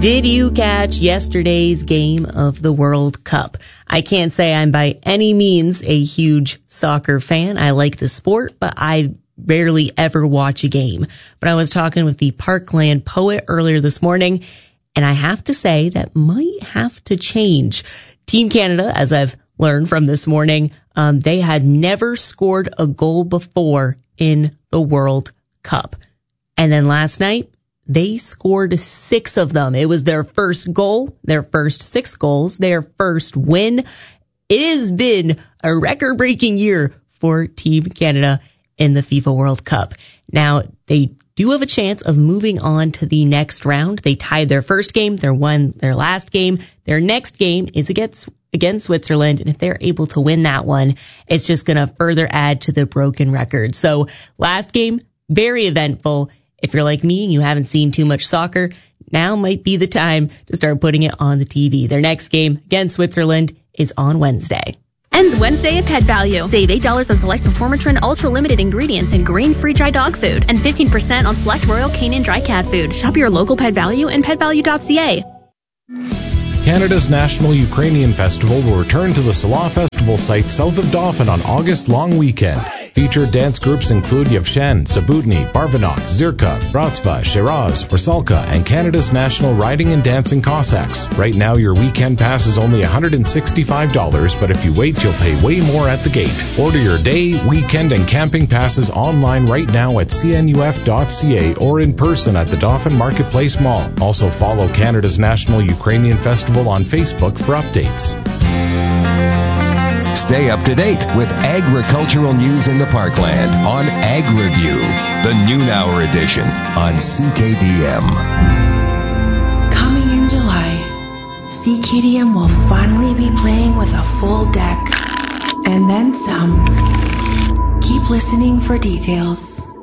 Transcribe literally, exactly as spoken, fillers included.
Did you catch yesterday's game of the World Cup? I can't say I'm by any means a huge soccer fan. I like the sport, but I rarely ever watch a game. But I was talking with the Parkland Poet earlier this morning, and I have to say that might have to change. Team Canada, as I've learned from this morning, um, they had never scored a goal before in the World Cup. And then last night, they scored six of them. It was their first goal, their first six goals, their first win. It has been a record-breaking year for Team Canada in the FIFA World Cup. Now, they do have a chance of moving on to the next round. They tied their first game, they won their last game. Their next game is against against Switzerland, and if they're able to win that one, it's just going to further add to the broken record. So, last game, very eventful. If you're like me and you haven't seen too much soccer, now might be the time to start putting it on the T V. Their next game against Switzerland is on Wednesday. Ends Wednesday at Pet Value. Save eight dollars on select Performatrin Ultra Limited ingredients and grain-free dry dog food, and fifteen percent on select Royal Canin dry cat food. Shop your local Pet Value and pet value dot c a. Canada's National Ukrainian Festival will return to the Salah Festival site south of Dauphin on August long weekend. Featured dance groups include Yevshen, Zabudny, Barvanok, Zirka, Bratstva, Shiraz, Rusalka, and Canada's National Riding and Dancing Cossacks. Right now, your weekend pass is only one hundred sixty-five dollars, but if you wait, you'll pay way more at the gate. Order your day, weekend, and camping passes online right now at c n u f dot c a or in person at the Dauphin Marketplace Mall. Also follow Canada's National Ukrainian Festival on Facebook for updates. Stay up to date with agricultural news in the Parkland on Ag Review, the noon hour edition on C K D M. Coming in July, C K D M will finally be playing with a full deck. And then some. Keep listening for details.